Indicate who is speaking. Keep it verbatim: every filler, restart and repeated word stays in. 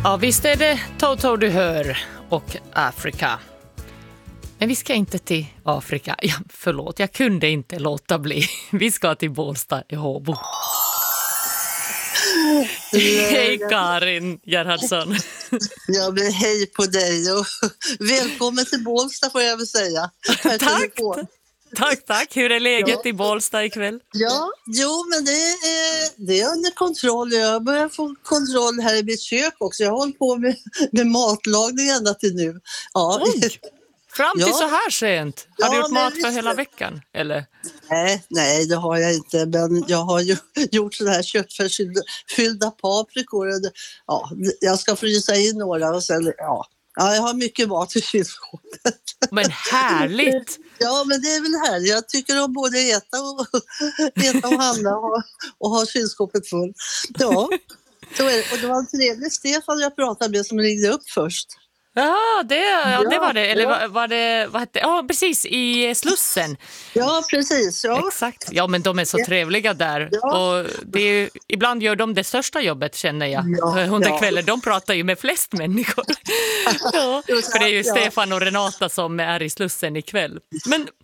Speaker 1: Ja, visst är det Toto du hör och Afrika. Men vi ska inte till Afrika. Ja, förlåt, jag kunde inte låta bli. Vi ska till Bålsta i Håbo. Hej Karin Gerhardsson.
Speaker 2: Ja, men hej på dig och välkommen till Bålsta får jag väl säga.
Speaker 1: Tack, tack, tack. Hur är läget
Speaker 2: ja.
Speaker 1: i Bålsta ikväll?
Speaker 2: Ja, jo men det är, det är under kontroll. Jag börjar få kontroll här i mitt kök också. Jag har hållit på med, med matlagning ända till nu. Ja.
Speaker 1: Oj, fram till
Speaker 2: ja.
Speaker 1: så här sent? Har
Speaker 2: Ja,
Speaker 1: du gjort mat för
Speaker 2: visst.
Speaker 1: hela veckan? Eller?
Speaker 2: Nej, nej, det har jag inte. Men jag har ju gjort sådana här köttfärsfyllda paprikor. Ja, jag ska frysa in några och sen, ja. Ja, jag har mycket mat i kylskåpet.
Speaker 1: Men härligt!
Speaker 2: Ja, men det är väl härligt. Jag tycker om både äta och, äta och handla och, och ha kylskåpet fullt. Ja, så är det. Och det var en trevlig Stefan jag pratade med som ringde upp först.
Speaker 1: Ja, det, ja,
Speaker 2: Ja,
Speaker 1: det var det. Eller
Speaker 2: ja.
Speaker 1: var, var det, vad hette, ja, precis, i Slussen.
Speaker 2: Ja, precis. Ja.
Speaker 1: Exakt. Ja, men de är så trevliga där.
Speaker 2: Ja.
Speaker 1: Och det är, ibland gör de det största jobbet, känner jag.
Speaker 2: Ja,
Speaker 1: Under
Speaker 2: ja.
Speaker 1: kvällen, de pratar ju med flest människor. Ja, för det är ju Stefan och Renata som är i Slussen ikväll. Men